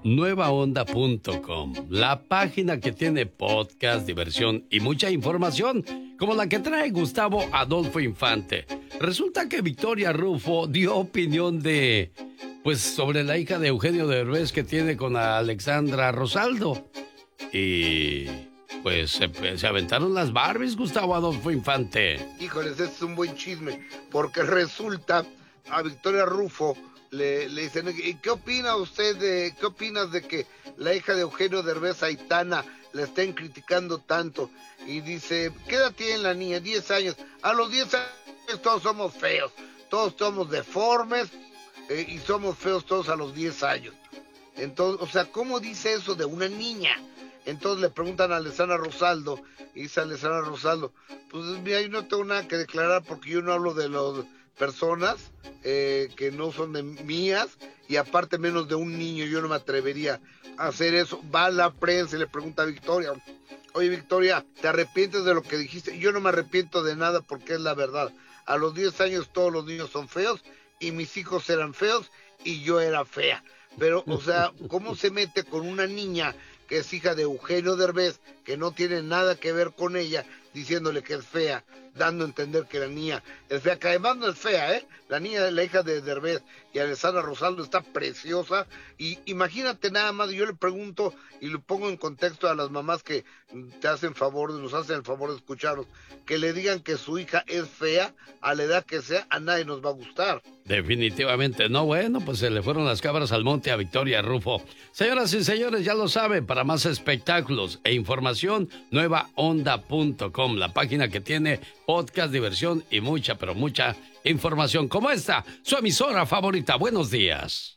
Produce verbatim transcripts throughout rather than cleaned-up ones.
nueva onda punto com, la página que tiene podcast, diversión y mucha información, como la que trae Gustavo Adolfo Infante. Resulta que Victoria Rufo dio opinión de, pues, sobre la hija de Eugenio Derbez que tiene con Alexandra Rosaldo. Y, pues, se, se aventaron las Barbies, Gustavo Adolfo Infante. Híjoles, este es un buen chisme, porque resulta a Victoria Rufo Le, le dicen, ¿qué opina usted de, qué opinas de que la hija de Eugenio Derbez, Aitana, la estén criticando tanto? Y dice, ¿qué edad tiene la niña? diez años. A los diez años todos somos feos, todos somos deformes eh, y somos feos todos a los diez años. Entonces, o sea, ¿cómo dice eso de una niña? Entonces le preguntan a Alessandra Rosaldo, y dice Alessandra Rosaldo, pues mira, yo no tengo nada que declarar porque yo no hablo de los personas eh, que no son de mías, y aparte menos de un niño, yo no me atrevería a hacer eso. Va a la prensa y le pregunta a Victoria, oye Victoria, ¿te arrepientes de lo que dijiste? Yo no me arrepiento de nada porque es la verdad. A los diez años todos los niños son feos y mis hijos eran feos y yo era fea. Pero, o sea, ¿cómo se mete con una niña que es hija de Eugenio Derbez, que no tiene nada que ver con ella, diciéndole que es fea, dando a entender que la niña es fea, que además no es fea, ¿eh? La niña, la hija de Derbez y Alessandra Rosaldo está preciosa, y imagínate nada más, yo le pregunto y lo pongo en contexto a las mamás que te hacen favor, nos hacen el favor de escucharnos, que le digan que su hija es fea, a la edad que sea, a nadie nos va a gustar. Definitivamente no. Bueno, pues se le fueron las cabras al monte a Victoria Rufo. Señoras y señores, ya lo saben, para más espectáculos e información, nueva onda punto com, la página que tiene podcast, diversión y mucha, pero mucha información como esta, su emisora favorita. Buenos días.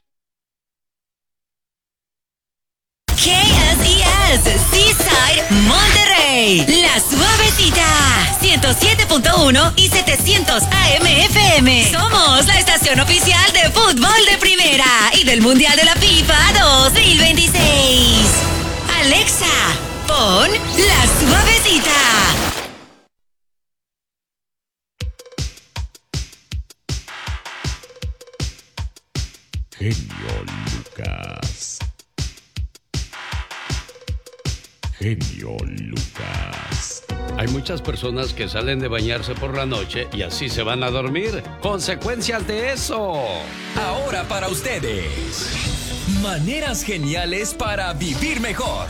K S E S, Seaside, Monterrey, La Suavecita, ciento siete punto uno y setecientos A M F M. Somos la estación oficial de fútbol de primera y del Mundial de la FIFA dos mil veintiséis. Alexa, pon La Suavecita. Genio Lucas. Genio Lucas. Hay muchas personas que salen de bañarse por la noche y así se van a dormir. Consecuencias de eso. Ahora para ustedes, maneras geniales para vivir mejor.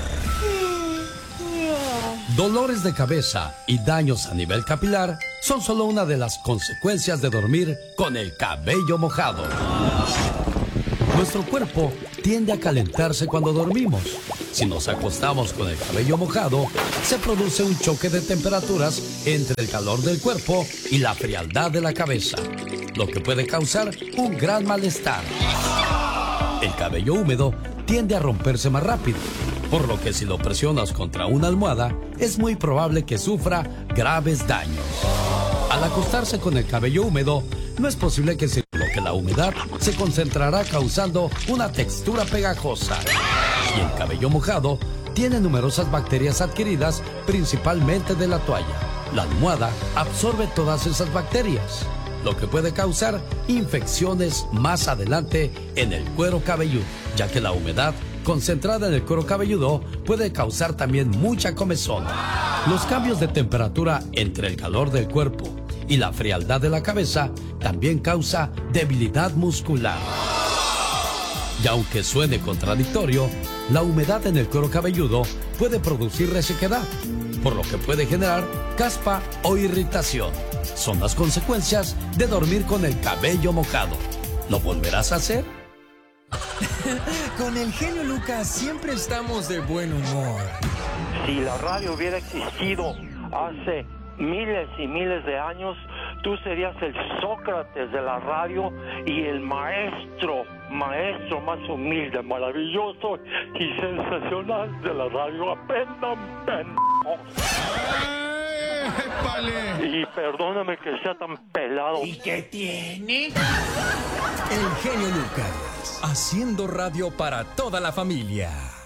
Dolores de cabeza y daños a nivel capilar son solo una de las consecuencias de dormir con el cabello mojado. Nuestro cuerpo tiende a calentarse cuando dormimos. Si nos acostamos con el cabello mojado, se produce un choque de temperaturas entre el calor del cuerpo y la frialdad de la cabeza, lo que puede causar un gran malestar. El cabello húmedo tiende a romperse más rápido, por lo que si lo presionas contra una almohada, es muy probable que sufra graves daños. Al acostarse con el cabello húmedo, no es posible que se bloquee la humedad, se concentrará causando una textura pegajosa. Y el cabello mojado tiene numerosas bacterias adquiridas, principalmente de la toalla. La almohada absorbe todas esas bacterias, lo que puede causar infecciones más adelante en el cuero cabelludo, ya que la humedad concentrada en el cuero cabelludo puede causar también mucha comezón. Los cambios de temperatura entre el calor del cuerpo y la frialdad de la cabeza también causa debilidad muscular. Y aunque suene contradictorio, la humedad en el cuero cabelludo puede producir resequedad, por lo que puede generar caspa o irritación. Son las consecuencias de dormir con el cabello mojado. ¿Lo volverás a hacer? Con el genio Lucas siempre estamos de buen humor. Si la radio hubiera existido hace miles y miles de años, tú serías el Sócrates de la radio y el maestro, maestro más humilde, maravilloso y sensacional de la radio. Aprendan, pendejos. Y perdóname que sea tan pelado. ¿Y qué tiene? El genio Lucas, haciendo radio para toda la familia.